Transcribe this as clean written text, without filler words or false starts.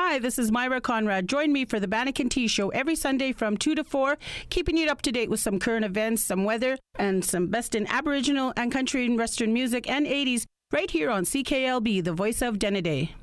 Hi, this is Myra Conrad. Join me for the Bannock and Tea Show every Sunday from 2 to 4, keeping you up to date with some current events, some weather, and some best in Aboriginal and country and Western music and 80s right here on CKLB, the voice of Denneday.